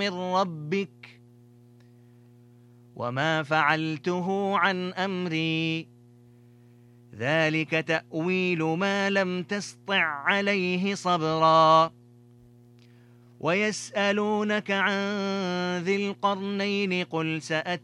من ربك وما فعلته عن أمري ذلك تأويل ما لم تسطع عليه صبرا ويسألونك عن ذي القرنين قل سأتبع